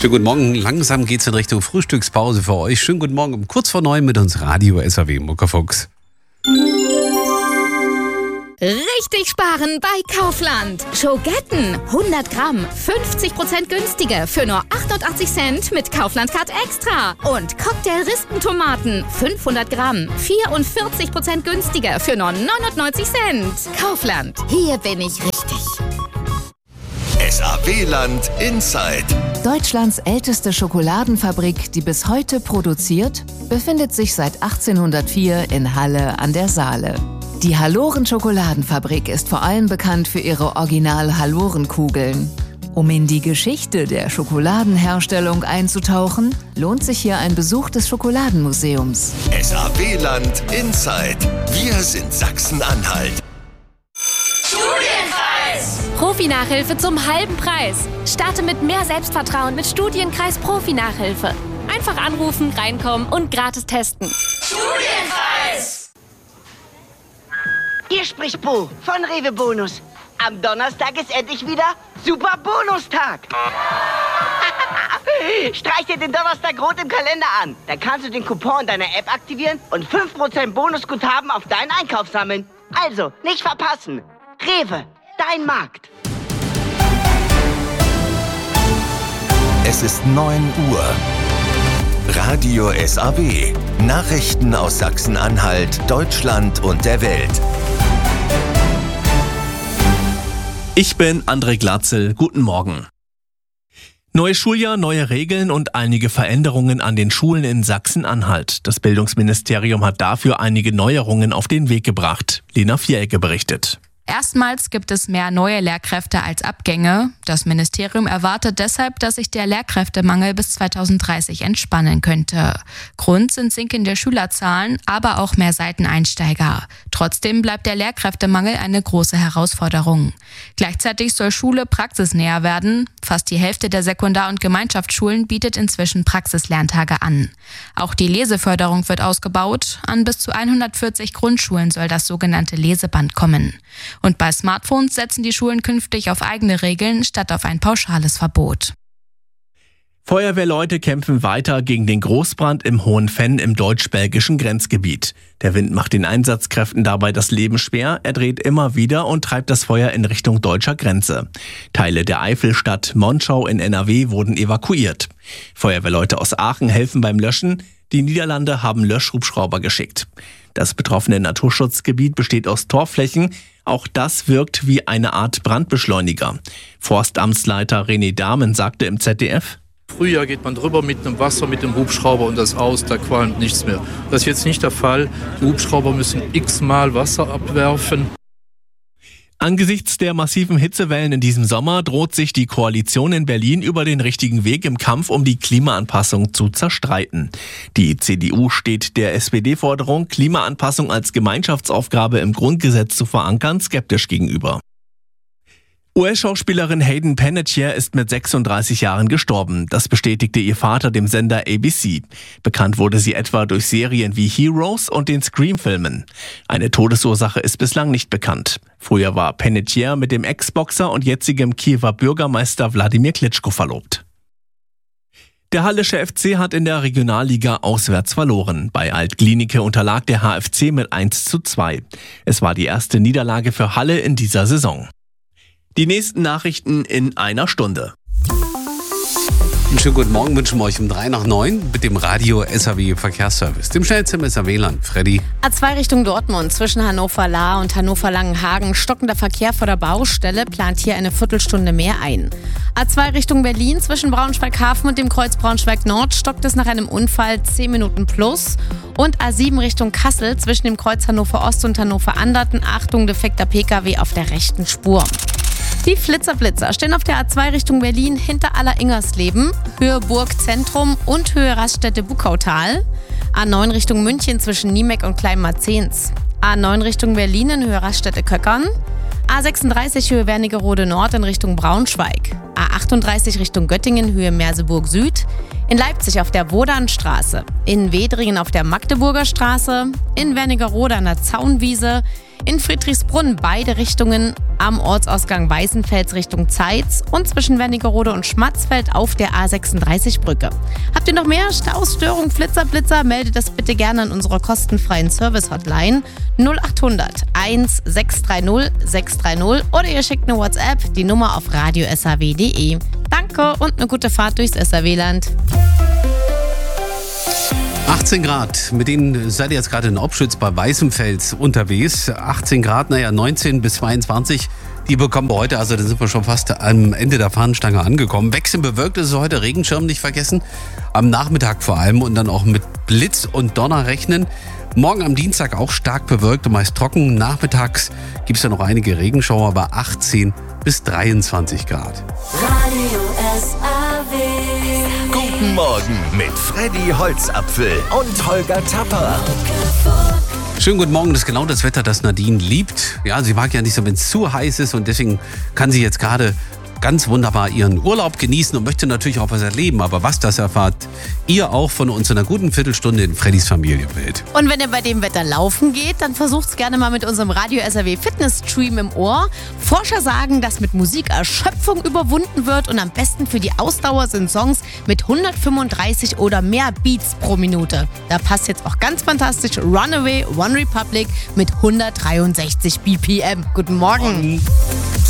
Schönen guten Morgen. Langsam geht's in Richtung Frühstückspause für euch. Schönen guten Morgen um kurz vor 9 mit uns Radio SAW Muckerfuchs. Richtig sparen bei Kaufland. Schogetten 100 Gramm, 50% günstiger für nur 88 Cent mit Kaufland Card Extra. Und Cocktail-Rispentomaten 500 Gramm, 44% günstiger für nur 99 Cent. Kaufland, hier bin ich richtig. SAW-Land Inside. Deutschlands älteste Schokoladenfabrik, die bis heute produziert, befindet sich seit 1804 in Halle an der Saale. Die Halloren-Schokoladenfabrik ist vor allem bekannt für ihre Original-Halloren-Kugeln. Um in die Geschichte der Schokoladenherstellung einzutauchen, lohnt sich hier ein Besuch des Schokoladenmuseums. SAW-Land Inside. Wir sind Sachsen-Anhalt. Studienkreis! Profi-Nachhilfe zum halben Preis. Starte mit mehr Selbstvertrauen mit Studienkreis Profi-Nachhilfe. Einfach anrufen, reinkommen und gratis testen. Studienkreis! Hier spricht Bo von Rewe Bonus. Am Donnerstag ist endlich wieder Super Bonustag. Streich dir den Donnerstag rot im Kalender an. Dann kannst du den Coupon in deiner App aktivieren und 5% Bonusguthaben auf deinen Einkauf sammeln. Also, nicht verpassen. Rewe, dein Markt. Es ist 9 Uhr. Radio SAW. Nachrichten aus Sachsen-Anhalt, Deutschland und der Welt. Ich bin André Glatzel. Guten Morgen. Neues Schuljahr, neue Regeln und einige Veränderungen an den Schulen in Sachsen-Anhalt. Das Bildungsministerium hat dafür einige Neuerungen auf den Weg gebracht. Lena Vierecke berichtet. Erstmals gibt es mehr neue Lehrkräfte als Abgänge. Das Ministerium erwartet deshalb, dass sich der Lehrkräftemangel bis 2030 entspannen könnte. Grund sind sinkende Schülerzahlen, aber auch mehr Seiteneinsteiger. Trotzdem bleibt der Lehrkräftemangel eine große Herausforderung. Gleichzeitig soll Schule praxisnäher werden. Fast die Hälfte der Sekundar- und Gemeinschaftsschulen bietet inzwischen Praxislerntage an. Auch die Leseförderung wird ausgebaut. An bis zu 140 Grundschulen soll das sogenannte Leseband kommen. Und bei Smartphones setzen die Schulen künftig auf eigene Regeln statt auf ein pauschales Verbot. Feuerwehrleute kämpfen weiter gegen den Großbrand im Hohenfenn im deutsch-belgischen Grenzgebiet. Der Wind macht den Einsatzkräften dabei das Leben schwer, er dreht immer wieder und treibt das Feuer in Richtung deutscher Grenze. Teile der Eifelstadt Monschau in NRW wurden evakuiert. Feuerwehrleute aus Aachen helfen beim Löschen. Die Niederlande haben Löschhubschrauber geschickt. Das betroffene Naturschutzgebiet besteht aus Torfflächen. Auch das wirkt wie eine Art Brandbeschleuniger. Forstamtsleiter René Dahmen sagte im ZDF: Frühjahr geht man drüber mit dem Wasser, mit dem Hubschrauber und das aus, da qualmt nichts mehr. Das ist jetzt nicht der Fall. Die Hubschrauber müssen x-mal Wasser abwerfen. Angesichts der massiven Hitzewellen in diesem Sommer droht sich die Koalition in Berlin über den richtigen Weg im Kampf um die Klimaanpassung zu zerstreiten. Die CDU steht der SPD-Forderung, Klimaanpassung als Gemeinschaftsaufgabe im Grundgesetz zu verankern, skeptisch gegenüber. US-Schauspielerin Hayden Panettiere ist mit 36 Jahren gestorben. Das bestätigte ihr Vater dem Sender ABC. Bekannt wurde sie etwa durch Serien wie Heroes und den Scream-Filmen. Eine Todesursache ist bislang nicht bekannt. Früher war Panettiere mit dem Ex-Boxer und jetzigem Kiewer Bürgermeister Wladimir Klitschko verlobt. Der Hallische FC hat in der Regionalliga auswärts verloren. Bei Alt-Glienicke unterlag der HFC mit 1:2. Es war die erste Niederlage für Halle in dieser Saison. Die nächsten Nachrichten in einer Stunde. Einen schönen guten Morgen wünschen wir euch um 3 nach 9 mit dem Radio SAW Verkehrsservice, dem schnellsten im SAW-Land. Freddy. A2 Richtung Dortmund zwischen Hannover-Lahr und Hannover-Langenhagen. Stockender Verkehr vor der Baustelle plant hier eine Viertelstunde mehr ein. A2 Richtung Berlin zwischen Braunschweig-Hafen und dem Kreuz Braunschweig-Nord stockt es nach einem Unfall 10 Minuten plus. Und A7 Richtung Kassel zwischen dem Kreuz Hannover-Ost und Hannover-Anderten. Achtung, defekter Pkw auf der rechten Spur. Die Flitzer stehen auf der A2 Richtung Berlin hinter Aller-Ingersleben, Höhe Burg Zentrum und Höhe Raststätte Buckautal. A9 Richtung München zwischen Niemeck und Kleinmarzens. A9 Richtung Berlin in Höhe Raststätte Köckern. A36 Höhe Wernigerode Nord in Richtung Braunschweig. A38 Richtung Göttingen Höhe Merseburg Süd. In Leipzig auf der Wodanstraße. In Wedringen auf der Magdeburger Straße. In Wernigerode an der Zaunwiese. In Friedrichsbrunn beide Richtungen am Ortsausgang Weißenfels Richtung Zeitz und zwischen Wernigerode und Schmatzfeld auf der A36-Brücke. Habt ihr noch mehr Staus, Störungen, Flitzer, Blitzer? Meldet das bitte gerne an unserer kostenfreien Service-Hotline 0800 1630 630 oder ihr schickt eine WhatsApp, die Nummer auf radio.saw.de. Danke und eine gute Fahrt durchs SAW-Land. 18 Grad, mit denen seid ihr jetzt gerade in Obschütz bei Weißenfels unterwegs. 18 Grad, 19 bis 22, die bekommen wir heute, also da sind wir schon fast am Ende der Fahnenstange angekommen. Wechselnd bewölkt ist es heute, Regenschirm nicht vergessen, am Nachmittag vor allem und dann auch mit Blitz und Donner rechnen. Morgen am Dienstag auch stark bewölkt und meist trocken. Nachmittags gibt es ja noch einige Regenschauer, aber 18 bis 23 Grad. Radio SAW. Guten Morgen mit Freddy Holzapfel und Holger Tapper. Schönen guten Morgen, das ist genau das Wetter, das Nadine liebt. Ja, sie mag ja nicht so, wenn es zu heiß ist und deswegen kann sie jetzt gerade ganz wunderbar ihren Urlaub genießen und möchte natürlich auch was erleben. Aber was, das erfahrt ihr auch von uns in einer guten Viertelstunde in Freddys Familienwelt. Und wenn ihr bei dem Wetter laufen geht, dann versucht's gerne mal mit unserem Radio SAW Fitness Stream im Ohr. Forscher sagen, dass mit Musik Erschöpfung überwunden wird und am besten für die Ausdauer sind Songs mit 135 oder mehr Beats pro Minute. Da passt jetzt auch ganz fantastisch Runaway One Republic mit 163 BPM. Guten Morgen.